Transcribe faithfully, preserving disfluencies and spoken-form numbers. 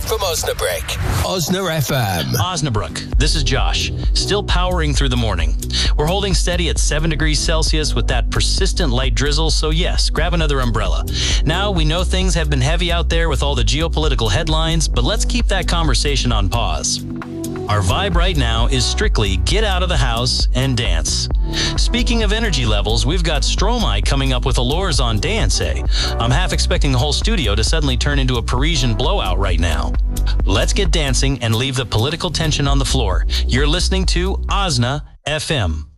from Osnabrück. Osna F M. Osnabrück, this is Josh, still powering through the morning. We're holding steady at seven degrees Celsius with that persistent light drizzle, so yes, grab another umbrella. Now, we know things have been heavy out there with all the geopolitical headlines, but let's keep that conversation on pause. Our vibe right now is strictly get out of the house and dance. Speaking of energy levels, we've got Stromae coming up with Allures on Dance. I'm half expecting the whole studio to suddenly turn into a Parisian blowout right now. Let's get dancing and leave the political tension on the floor. You're listening to Osna F M.